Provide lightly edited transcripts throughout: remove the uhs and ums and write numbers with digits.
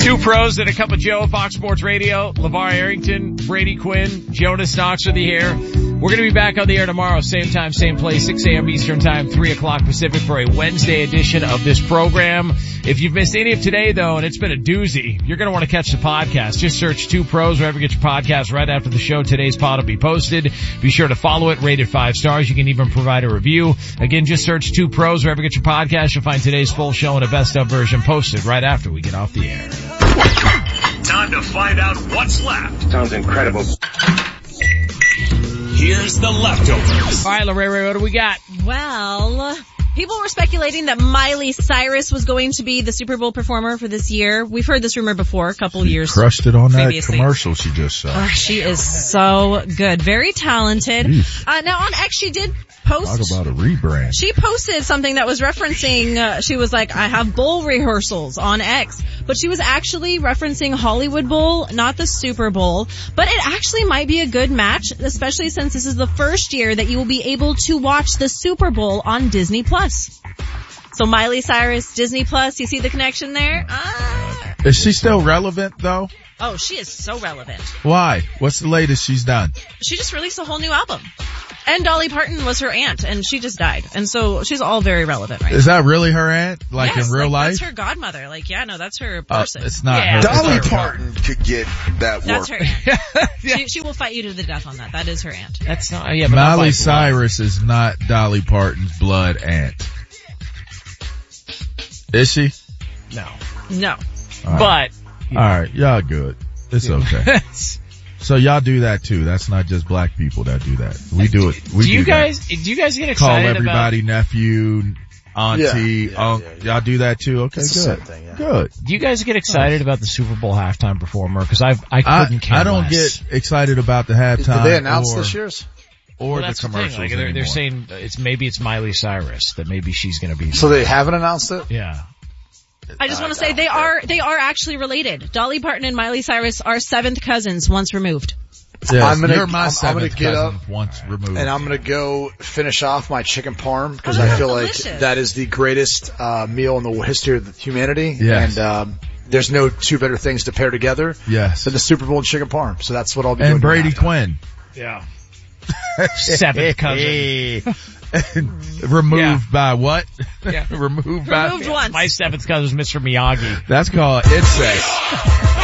Two pros and a cup of Joe, Fox Sports Radio. LeVar Arrington, Brady Quinn, Jonas Knox with you here. We're going to be back on the air tomorrow, same time, same place, 6 a.m. Eastern Time, 3 o'clock Pacific for a Wednesday edition of this program. If you've missed any of today, though, and it's been a doozy, you're going to want to catch the podcast. Just search Two Pros wherever you get your podcast right after the show. Today's pod will be posted. Be sure to follow it, rate it 5 stars. You can even provide a review. Again, just search Two Pros wherever you get your podcast. You'll find today's full show and a best of version posted right after we get off the air. Time to find out what's left. Sounds incredible. Here's the leftovers. All right, Lorraine, what do we got? Well, people were speculating that Miley Cyrus was going to be the Super Bowl performer for this year. We've heard this rumor before, a couple years crushed it on previously. That commercial she just saw. She is so good. Very talented. Now on X she did post. Talk about a rebrand. She posted something that was referencing, she was like, I have bowl rehearsals on X. But she was actually referencing Hollywood Bowl, not the Super Bowl. But it actually might be a good match, especially since this is the first year that you will be able to watch the Super Bowl on Disney Plus. So Miley Cyrus, Disney Plus, you see the connection there? Is she still relevant though? Oh, she is so relevant. Why? What's the latest she's done? She just released a whole new album. And Dolly Parton was her aunt, and she just died. And so she's all very relevant right now. Is that really her aunt? Like yes, in real life? That's her godmother. Like, yeah, no, that's her person. It's not her. Dolly Parton could get that work. That's her aunt. She will fight you to the death on that. That is her aunt. That's not, yeah, but Miley Cyrus is not Dolly Parton's blood aunt. Is she? No. No. All right. But. All right, y'all good. It's okay. So y'all do that too. That's not just black people that do that. We do it. Do you guys get excited call everybody about, nephew, auntie, uncle? Y'all do that too? Okay, it's good. The same thing, yeah. Good. Do you guys get excited about the Super Bowl halftime performer? Cause I couldn't care I don't less. get excited about the halftime. Did they announce this year's? Or that's the commercials thing. Like, they're saying it's Miley Cyrus, that maybe she's gonna be. So they haven't announced it? Yeah. I just want to say they are actually related. Dolly Parton and Miley Cyrus are 7th cousins once removed. Yes, you're I'm gonna seventh get cousin up once removed. and I'm gonna go finish off my chicken parm because Oh, I feel delicious. like that is the greatest meal in the history of humanity. Yes. And there's no two better things to pair together Yes. than the Super Bowl and chicken parm. So that's what I'll be doing. And Brady tonight. Quinn. Yeah. 7th cousin. Removed by what? Yeah. Removed by. Removed once. My 7th cousin is Mr. Miyagi. That's called incest.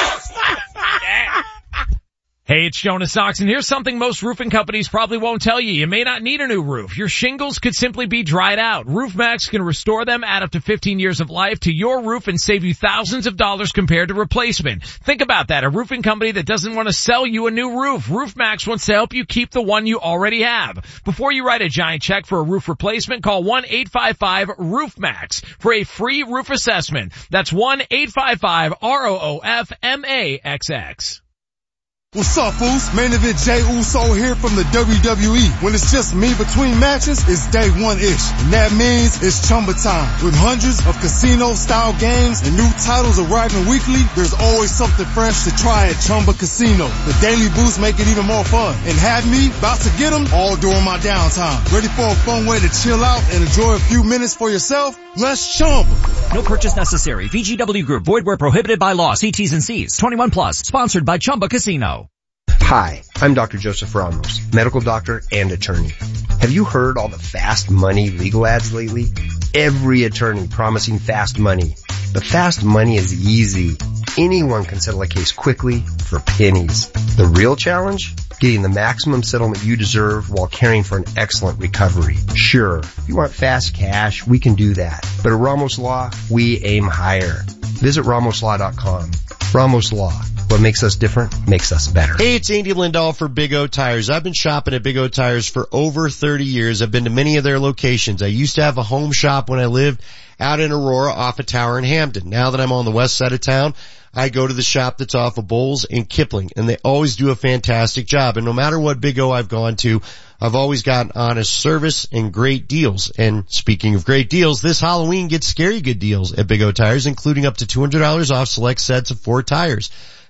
Hey, it's Jonas Knox, and here's something most roofing companies probably won't tell you. You may not need a new roof. Your shingles could simply be dried out. RoofMax can restore them, add up to 15 years of life to your roof, and save you thousands of dollars compared to replacement. Think about that. A roofing company that doesn't want to sell you a new roof. RoofMax wants to help you keep the one you already have. Before you write a giant check for a roof replacement, call 1-855-ROOFMAX for a free roof assessment. That's 1-855-ROOFMAXX. What's up, fools? Main event Jey Uso here from the WWE. When it's just me between matches, it's day one-ish. And that means it's Chumba time. With hundreds of casino-style games and new titles arriving weekly, there's always something fresh to try at Chumba Casino. The daily boosts make it even more fun. And have me about to get them all during my downtime. Ready for a fun way to chill out and enjoy a few minutes for yourself? Let's Chumba. No purchase necessary. VGW Group. Void where prohibited by law. See T's and C's. 21 plus. Sponsored by Chumba Casino. Hi, I'm Dr. Joseph Ramos, medical doctor and attorney. Have you heard all the fast money legal ads lately? Every attorney promising fast money. But fast money is easy. Anyone can settle a case quickly for pennies. The real challenge? Getting the maximum settlement you deserve while caring for an excellent recovery. Sure, if you want fast cash, we can do that. But at Ramos Law, we aim higher. Visit RamosLaw.com. Ramos Law. What makes us different makes us better. Hey, it's Andy Lindahl for Big O Tires. I've been shopping at Big O Tires for over 30 years. I've been to many of their locations. I used to have a home shop when I lived out in Aurora off a tower in Hampton. Now that I'm on the west side of town, I go to the shop that's off of Bowles and Kipling, and they always do a fantastic job. And no matter what Big O I've gone to, I've always gotten honest service and great deals. And speaking of great deals, this Halloween get scary good deals at Big O Tires, including up to $200 off select sets of 4 tires.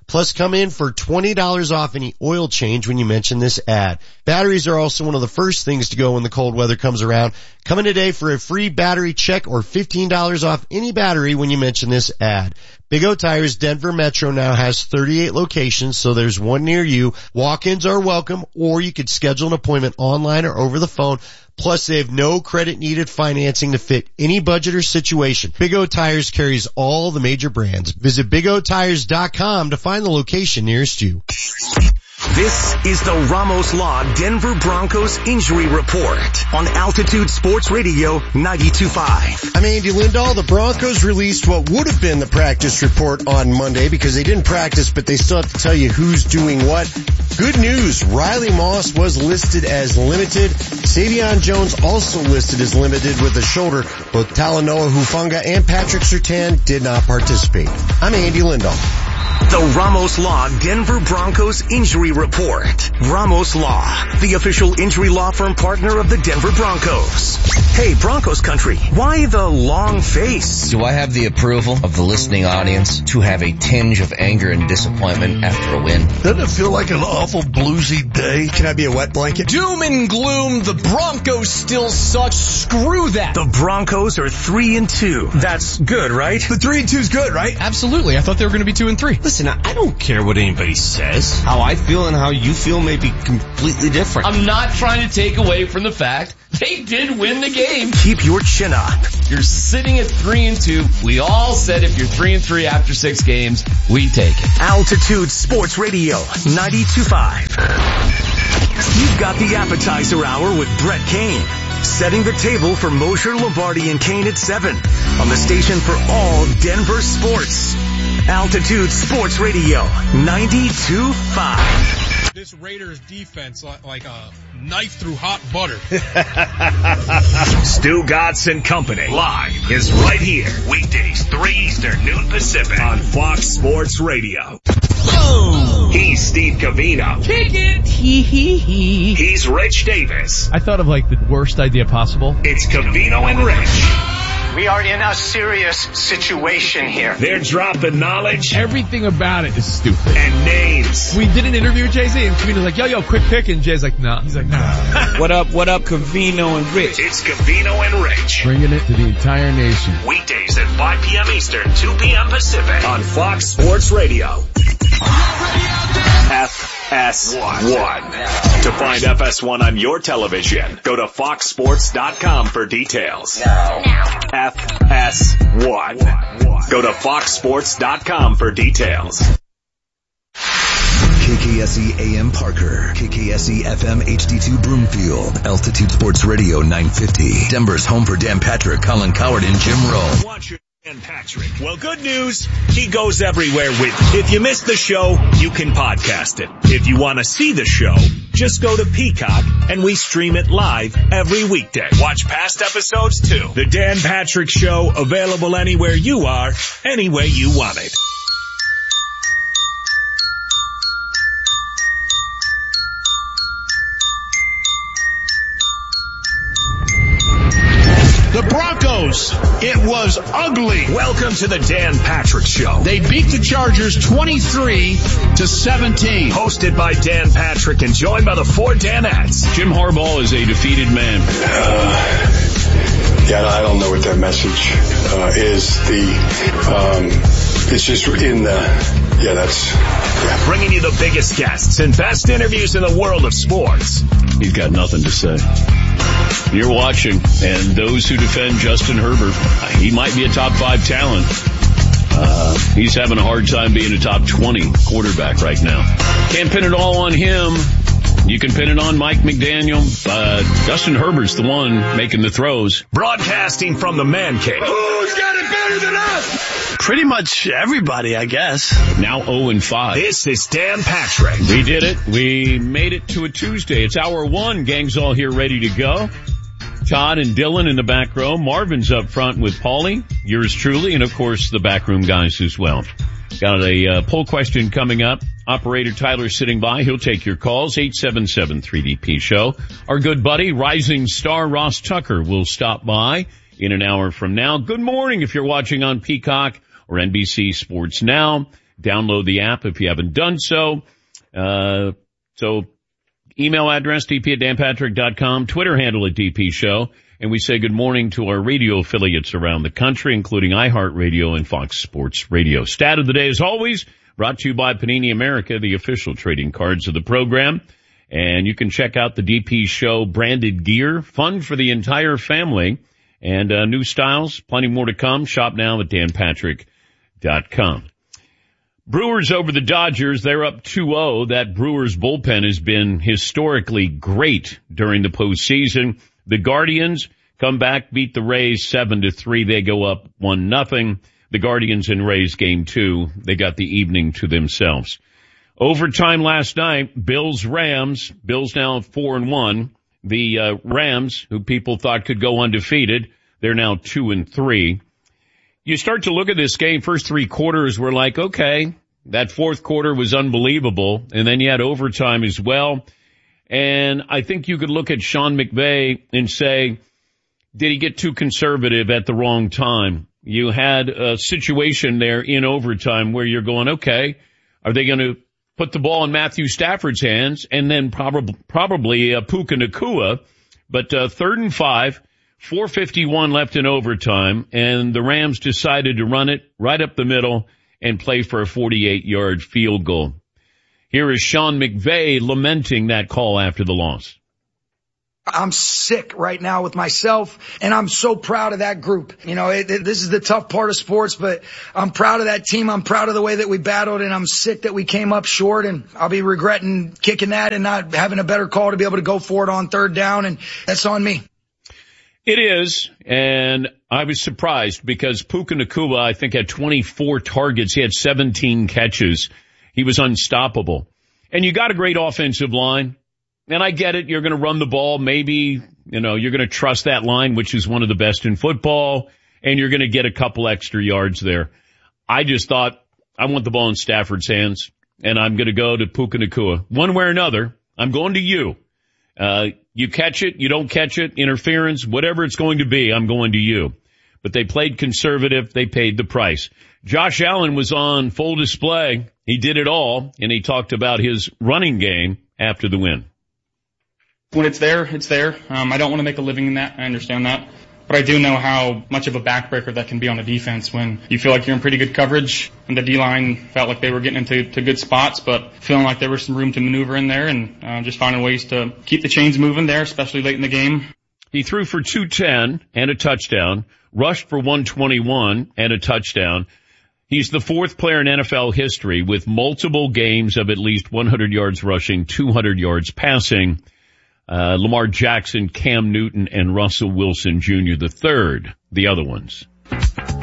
Plus, come in for $20 off any oil change when you mention this ad. Batteries are also one of the first things to go when the cold weather comes around. Come in today for a free battery check or $15 off any battery when you mention this ad. Big O Tires Denver Metro now has 38 locations, so there's one near you. Walk-ins are welcome, or you could schedule an appointment online or over the phone. Plus, they have no credit needed financing to fit any budget or situation. Big O Tires carries all the major brands. Visit BigOTires.com to find the location nearest you. This is the Ramos Law Denver Broncos Injury Report on Altitude Sports Radio 92.5. I'm Andy Lindahl. The Broncos released what would have been the practice report on Monday because they didn't practice, but they still have to tell you who's doing what. Good news, Riley Moss was listed as limited. Savion Jones also listed as limited with a shoulder. Both Talanoa Hufanga and Patrick Surtain did not participate. I'm Andy Lindahl. The Ramos Law Denver Broncos Injury Report. Ramos Law, the official injury law firm partner of the Denver Broncos. Hey, Broncos country, why the long face? Do I have the approval of the listening audience to have a tinge of anger and disappointment after a win? Doesn't it feel like an awful bluesy day? Can I be a wet blanket? Doom and gloom, the Broncos still suck. Screw that. The Broncos are 3-2. That's good, right? The 3-2 is good, right? Absolutely. I thought they were going to be 2-3. Listen, I don't care what anybody says. How I feel and how you feel may be completely different. I'm not trying to take away from the fact they did win the game. Keep your chin up. You're sitting at 3-2. We all said if you're 3-3 after 6 games, we take it. Altitude Sports Radio 92.5. You've got the appetizer hour with Brett Kane. Setting the table for Mosher, Lombardi, and Kane at 7 on the station for all Denver sports. Altitude Sports Radio 92.5. This Raiders defense like a knife through hot butter. Stu Godson Company live is right here. Weekdays 3 Eastern, noon Pacific on Fox Sports Radio. Oh. He's Steve Covino. Kick it. He's Rich Davis. I thought of like the worst idea possible. It's Covino and Rich. We are in a serious situation here. They're dropping knowledge. Everything about it is stupid. And names. We did an interview with Jay-Z and Covino's like, yo, quick pick. And Jay's like, nah. He's like, nah. What up, Covino and Rich? It's Covino and Rich. Bringing it to the entire nation. Weekdays at 5 p.m. Eastern, 2 p.m. Pacific on Fox Sports Radio. FS1. To find FS1 on your television, go to foxsports.com for details. FS1. Go to foxsports.com for details. KKSE AM Parker, KKSE FM HD2 Broomfield, Altitude Sports Radio 950, Denver's home for Dan Patrick, Colin Coward, and Jim Rowe. Watch your Dan Patrick. Well, good news, he goes everywhere with you. If you missed the show, you can podcast it. If you want to see the show, just go to Peacock and we stream it live every weekday. Watch past episodes too. The Dan Patrick Show, available anywhere you are, any way you want it. The Broncos, it was ugly. Welcome to the Dan Patrick Show. They beat the Chargers 23-17. Hosted by Dan Patrick and joined by the 4 Danettes. Jim Harbaugh is a defeated man. I don't know what that message is. It's just in the, Bringing you the biggest guests and best interviews in the world of sports. He's got nothing to say. You're watching, and those who defend Justin Herbert, he might be a top 5 talent. He's having a hard time being a top 20 quarterback right now. Can't pin it all on him. You can pin it on Mike McDaniel, but Justin Herbert's the one making the throws. Broadcasting from the man cave. Who's got it better than us? Pretty much everybody, I guess. Now 0-5. This is Dan Patrick. We did it. We made it to a Tuesday. It's hour 1. Gang's all here ready to go. Todd and Dylan in the back row. Marvin's up front with Paulie, yours truly, and of course the backroom guys as well. Got a poll question coming up. Operator Tyler sitting by. He'll take your calls. 877-3DP-SHOW. Our good buddy, rising star Ross Tucker, will stop by in an hour from now. Good morning if you're watching on Peacock or NBC Sports Now. Download the app if you haven't done so. So email address, dp@danpatrick.com, Twitter handle at DP Show. And we say good morning to our radio affiliates around the country, including iHeartRadio and Fox Sports Radio. Stat of the day, as always, brought to you by Panini America, the official trading cards of the program. And you can check out the DP Show branded gear, fun for the entire family, and new styles, plenty more to come. Shop now at danpatrick.com. Brewers over the Dodgers, they're up 2-0. That Brewers bullpen has been historically great during the postseason. The Guardians come back, beat the Rays 7-3. They go up 1-0. The Guardians and Rays game 2, they got the evening to themselves. Overtime last night, Bills-Rams. Bills now 4-1. The Rams, who people thought could go undefeated, they're now 2-3. You start to look at this game, first 3 quarters were like, okay, that fourth quarter was unbelievable, and then you had overtime as well. And I think you could look at Sean McVay and say, did he get too conservative at the wrong time? You had a situation there in overtime where you're going, okay, are they going to put the ball in Matthew Stafford's hands and then probably Puka Nacua? But 3rd and 5, 4:51 left in overtime, and the Rams decided to run it right up the middle and play for a 48-yard field goal. Here is Sean McVay lamenting that call after the loss. I'm sick right now with myself, and I'm so proud of that group. You know, this is the tough part of sports, but I'm proud of that team. I'm proud of the way that we battled, and I'm sick that we came up short, and I'll be regretting kicking that and not having a better call to be able to go for it on 3rd down, and that's on me. It is, and I was surprised because Puka Nacua, I think, had 24 targets. He had 17 catches. He was unstoppable. And you got a great offensive line. And I get it. You're going to run the ball. Maybe, you're going to trust that line, which is one of the best in football. And you're going to get a couple extra yards there. I just thought, I want the ball in Stafford's hands. And I'm going to go to Puka Nacua. One way or another, I'm going to you. You catch it, you don't catch it, interference, whatever it's going to be, I'm going to you. But they played conservative. They paid the price. Josh Allen was on full display. He did it all, and he talked about his running game after the win. When it's there, it's there. I don't want to make a living in that. I understand that. But I do know how much of a backbreaker that can be on a defense when you feel like you're in pretty good coverage, and the D-line felt like they were getting into good spots, but feeling like there was some room to maneuver in there and just finding ways to keep the chains moving there, especially late in the game. He threw for 210 and a touchdown, rushed for 121 and a touchdown. He's the 4th player in NFL history with multiple games of at least 100 yards rushing, 200 yards passing. Lamar Jackson, Cam Newton, and Russell Wilson Jr. the 3rd, the other ones.